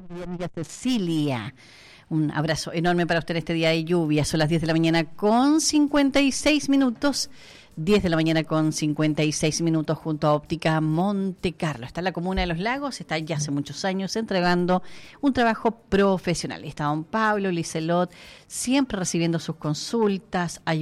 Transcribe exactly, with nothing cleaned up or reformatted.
Mi amiga Cecilia. Un abrazo enorme para usted en este día de lluvia. Son las diez de la mañana con cincuenta y seis minutos. diez de la mañana con cincuenta y seis minutos junto a Óptica Monte Carlo. Está en la comuna de Los Lagos, está ya hace muchos años entregando un trabajo profesional. Está don Pablo Liselot siempre recibiendo sus consultas,